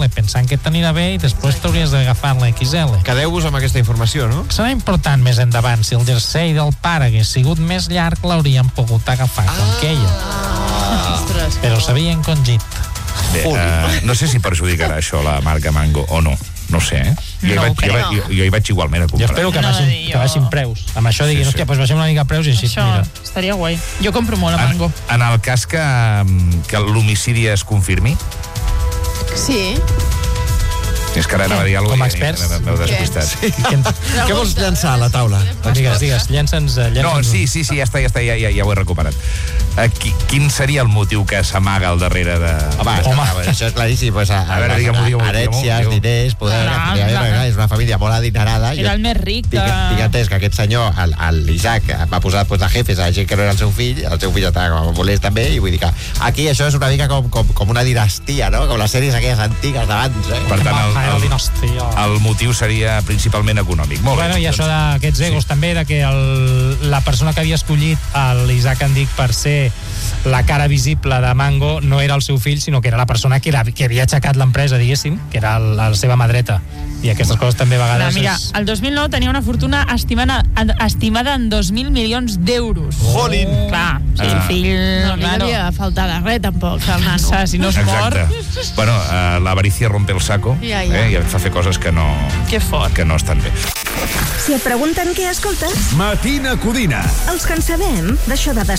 pensant que t'anirà bé i després t'hauries d'agafar la XL. Quedeu-vos amb aquesta informació, no? Serà important més endavant. Si el jersei del pare hagués sigut més llarg, l'hauríem pogut agafar com queia. Ostres. Però s'havien congit. Bé, no sé si perjudicarà això la marca Mango o no. No ho sé, Jo hi vaig igualment a Jo comprar. espero que baixin preus. Amb això diguin, hòstia, doncs baixem una mica preus i així, Això mira. estaria guai. Jo compro molt a Mango. En el cas que l'homicidi es confirmi, Sí. és que ara anava a dir alguna Com a cosa experts? m'heu despistat. Què vols llançar a la taula? Digues, llença'ns... No, sí, ja està, ja ho he recuperat. Quin seria el motiu que s'amaga al darrere de... Home, això és claríssim. Pues, a veure, digue'm-ho. Herències, diners, poder... És una família molt adinerada. Era el més ric de... Tinc entès que aquest senyor, l'Isaac, va posar de jefes a gent que no era el seu fill estava com molest també, i vull dir que aquí això és una mica com una dinastia, no? Com les sèries aquelles antigues d'abans, Per tant, el motiu seria principalment econòmic. Molt Bueno, bé. i això d'aquests egos també, de que la persona que havia escollit l'Isaac Andic per ser la cara visible de Mango no era el seu fill, sinó que era la persona que havia aixecat l'empresa, diguéssim, que era la seva mà dreta. I aquestes coses també a vegades... Mira, el 2009 tenia una fortuna estimada en 2.000 milions d'euros. Jolín! Clar, si el fill... No li devia faltar de res, tampoc, el nano. Si no es mor... Exacte. Bueno, l'avaricia rompe el saco i et fa fer coses que no estan bé. Si et pregunten què escoltes, Matina Codina. els que en sabem d'això de